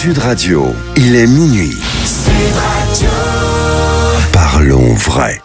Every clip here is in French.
Sud Radio, il est minuit. Sud Radio. Parlons vrai.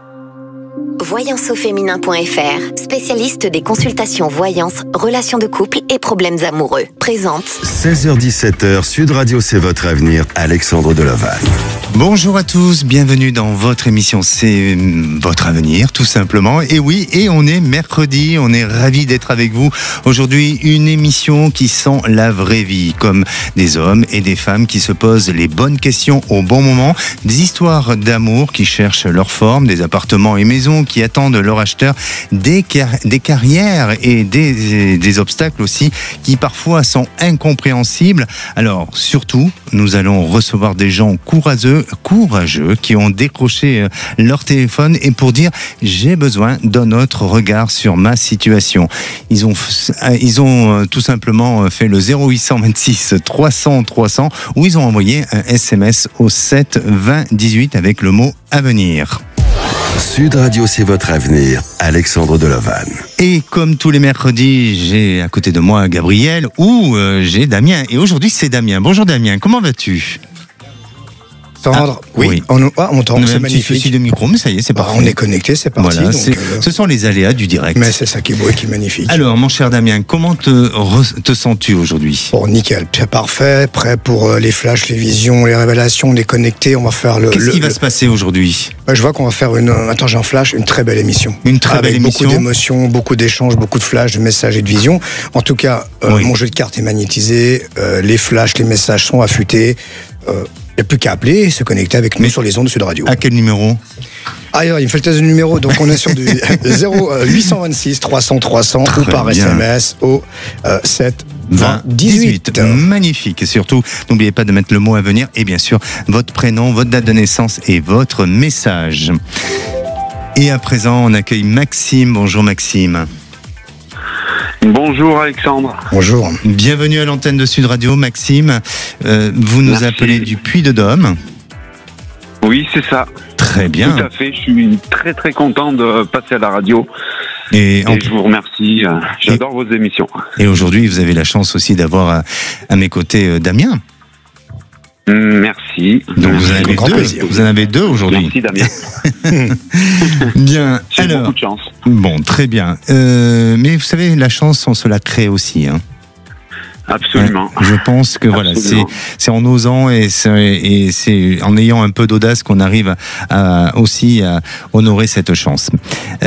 Voyanceauféminin.fr, spécialiste des consultations voyance, relations de couple et problèmes amoureux. Présente 16h-17h, Sud Radio, c'est votre avenir. Alexandre Delaval. Bonjour à tous, bienvenue dans votre émission, c'est votre avenir tout simplement. Et oui, et on est mercredi, on est ravis d'être avec vous. Aujourd'hui, une émission qui sent la vraie vie, comme des hommes et des femmes qui se posent les bonnes questions au bon moment, des histoires d'amour qui cherchent leur forme, des appartements et maisons qui attendent leur acheteur, des carrières et des obstacles aussi qui parfois sont incompréhensibles. Alors surtout, nous allons recevoir des gens courageux qui ont décroché leur téléphone et pour dire j'ai besoin d'un autre regard sur ma situation. Ils ont tout simplement fait le 0826 300 300 où ils ont envoyé un SMS au 7 20 18 avec le mot avenir. Sud Radio, c'est votre avenir. Alexandre Delaval. Et comme tous les mercredis, j'ai à côté de moi Gabriel ou j'ai Damien. Et aujourd'hui, c'est Damien. Bonjour Damien, comment vas-tu ? Oui, on entend, c'est magnifique. Souci de micro, mais ça y est, c'est parti. On est connecté, c'est parti. Voilà, donc, ce sont les aléas du direct. Mais c'est ça qui est beau et qui est magnifique. Alors, mon cher Damien, comment te sens-tu aujourd'hui ? Bon, nickel, c'est parfait, prêt pour les flashs, les visions, les révélations, on est connecté, on va faire Qu'est-ce qui va se passer aujourd'hui ? Je vois qu'on va faire une très belle émission. Une très belle émission. Avec beaucoup d'émotions, beaucoup d'échanges, beaucoup de flashs, de messages et de visions. En tout cas, mon jeu de cartes est magnétisé, les flashs, les messages sont affûtés. Il n'y a plus qu'à appeler et se connecter avec nous sur les ondes de Sud Radio. À quel numéro ? Il me fait le test de numéro, donc on est sur du 0826 300 300 ou par bien. SMS au 7 20 18. Magnifique. Et surtout, n'oubliez pas de mettre le mot à venir et bien sûr, votre prénom, votre date de naissance et votre message. Et à présent, on accueille Maxime. Bonjour Maxime. Bonjour Alexandre. Bonjour. Bienvenue à l'antenne de Sud Radio, Maxime. Vous nous appelez du Puy-de-Dôme. Oui, c'est ça. Très bien. Tout à fait. Je suis très très content de passer à la radio. Et je vous remercie. J'adore vos émissions. Et aujourd'hui, vous avez la chance aussi d'avoir à mes côtés Damien. Merci. Donc vous en avez deux aujourd'hui. Merci Damien. Bien. J'ai Alors, beaucoup de chance. Bon, très bien. Mais vous savez, la chance, on se la crée aussi. Hein. Absolument. Je pense que voilà, c'est en osant et c'est en ayant un peu d'audace qu'on arrive aussi à honorer cette chance.